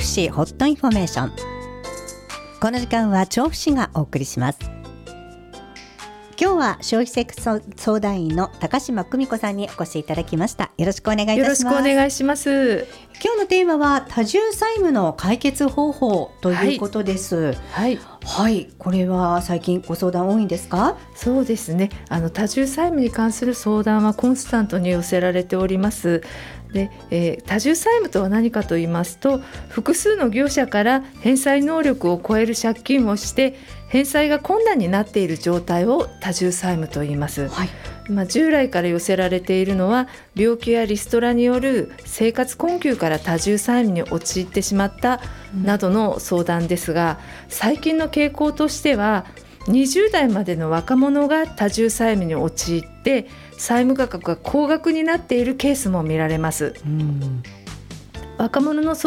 市ホットインフォメーション。この時間は調布市がお送りします。今日は消費者相談員の高島久美子さんにお越しいただきました。よろしくお願いいたします。 よろしくお願いします。 今日のテーマは多重債務の解決方法ということです。 はい、 はい、これは最近ご相談多いんですか？ そうですね。多重債務に関する相談はコンスタントに寄せられております。で、多重債務とは何かと言いますと、複数の業者から返済能力を超える借金をして返済が困難になっている状態を多重債務と言います。 はい。 従来から寄せられているのは病気やリストラによる生活困窮から多重債務に陥ってしまったなどの相談ですが、最近の傾向としては20代までの若者が多重債務に陥って債務価格が高額になっているケースも見られます。若者の